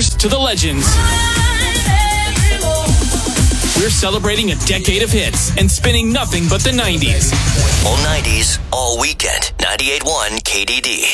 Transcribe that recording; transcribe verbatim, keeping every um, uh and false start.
stars to the legends. We're celebrating a decade of hits and spinning nothing but the nineties. All nineties, all weekend. ninety-eight point one K D D.